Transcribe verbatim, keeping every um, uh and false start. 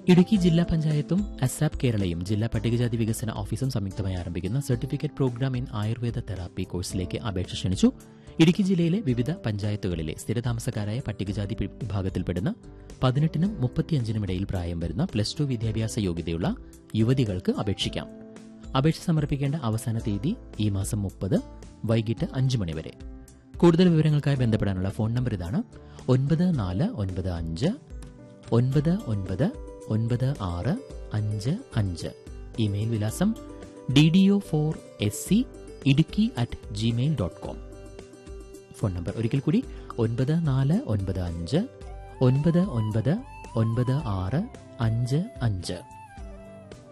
ഇടുക്കി ജില്ലാ പഞ്ചായത്തും അസാപ് കേരളയും ജില്ലാ പട്ടികജാതി വികസന ഓഫീസും സംയുക്തമായി ആരംഭിക്കുന്ന certificate programme in Ayurveda therapy കോഴ്സിലേക്ക് അപേക്ഷ ക്ഷണിച്ചു. ഇടുക്കി ജില്ലയിലെ വിവിധ പഞ്ചായത്തുകളിലെ സ്ഥിരതാമസക്കാരായ പട്ടികജാതി വിഭാഗത്തിൽപ്പെടുന്ന പതിനെട്ടിനും മുപ്പത്തിയഞ്ചിനും ഇടയിൽ പ്രായം വരുന്ന പ്ലസ് ടു വിദ്യാഭ്യാസ യോഗ്യതയുള്ള യുവതികൾക്ക് അപേക്ഷിക്കാം. അപേക്ഷ സമർപ്പിക്കേണ്ട അവസാന തീയതി ഈ മാസം മുപ്പത് വൈകിട്ട് അഞ്ച് മണിവരെ. കൂടുതൽ വിവരങ്ങൾക്കായി ബന്ധപ്പെടാനുള്ള ഫോൺ നമ്പർ ഇതാണ്: ഒൻപത് നാല് ഒൻപത് അഞ്ച് ഒൻപത് ഒൻപത് ഒൻപത് ആറ് അഞ്ച് അഞ്ച്. ഇമെയിൽ വിലാസം D D O four S C Idukki at Gmail dot com. Phone number ഒരിക്കൽ കൂടി: ഒൻപത് നാല് ഒൻപത് അഞ്ച് ഒൻപത് ഒൻപത് ഒൻപത് ആറ് അഞ്ച് അഞ്ച്.